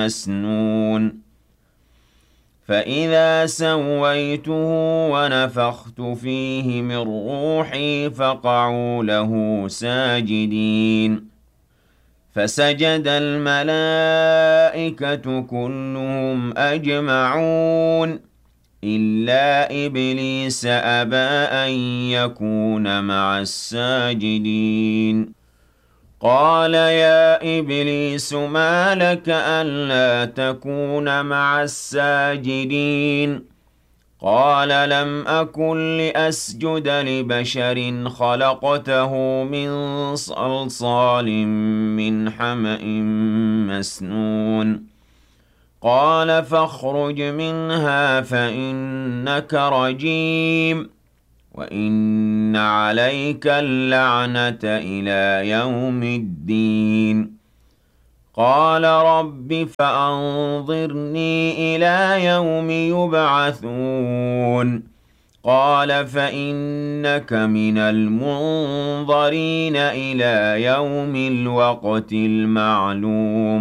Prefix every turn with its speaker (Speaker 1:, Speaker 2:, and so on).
Speaker 1: مسنون فإذا سويته ونفخت فيه من روحي فقعوا له ساجدين فسجد الملائكة كلهم أجمعون إلا إبليس أبى أن يكون مع الساجدين قال يا إبليس ما لك ألا تكون مع الساجدين قال لم أكن لأسجد لبشر خلقته من صلصال من حمأ مسنون قال فاخرج منها فإنك رجيم وإن عليك اللعنة إلى يوم الدين قال رب فأنظرني إلى يوم يبعثون قال فإنك من المنظرين إلى يوم الوقت المعلوم